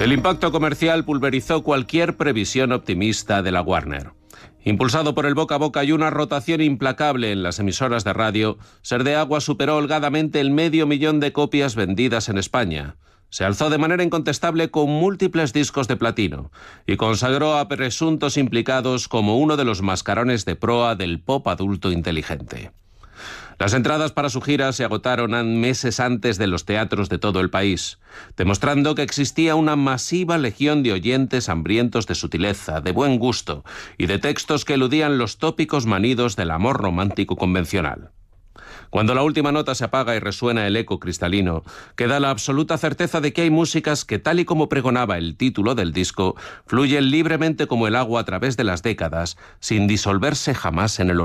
El impacto comercial pulverizó cualquier previsión optimista de la Warner. Impulsado por el boca a boca y una rotación implacable en las emisoras de radio, Ser de Agua superó holgadamente el 500.000 de copias vendidas en España. Se alzó de manera incontestable con múltiples discos de platino y consagró a presuntos implicados como uno de los mascarones de proa del pop adulto inteligente. Las entradas para su gira se agotaron meses antes de los teatros de todo el país, demostrando que existía una masiva legión de oyentes hambrientos de sutileza, de buen gusto y de textos que eludían los tópicos manidos del amor romántico convencional. Cuando la última nota se apaga y resuena el eco cristalino, queda la absoluta certeza de que hay músicas que, tal y como pregonaba el título del disco, fluyen libremente como el agua a través de las décadas, sin disolverse jamás en el olvido.